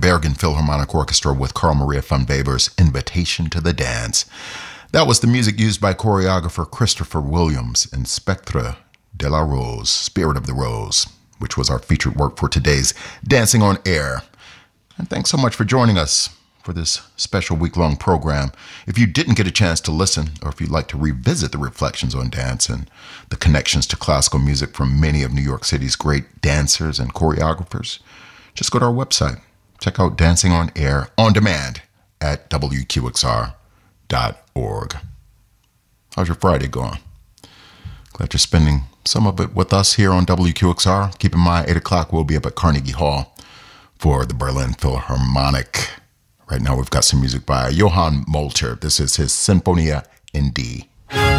Bergen Philharmonic Orchestra with Carl Maria von Weber's Invitation to the Dance. That was the music used by choreographer Christopher Williams in Spectre de la Rose, Spirit of the Rose, which was our featured work for today's Dancing on Air. And thanks so much for joining us for this special week-long program. If you didn't get a chance to listen, or if you'd like to revisit the reflections on dance and the connections to classical music from many of New York City's great dancers and choreographers, just go to our website. Check out Dancing on Air on demand at wqxr.org. How's your Friday going? Glad you're spending some of it with us here on WQXR. Keep in mind, 8 o'clock we'll be up at Carnegie Hall for the Berlin Philharmonic. Right now we've got some music by Johann Molter. This is his Sinfonia in D.